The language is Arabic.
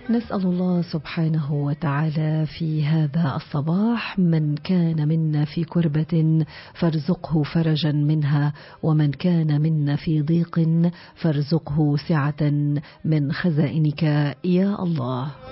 نسأل الله سبحانه وتعالى في هذا الصباح من كان منا في كربة فارزقه فرجا منها، ومن كان منا في ضيق فارزقه سعة من خزائنك يا الله.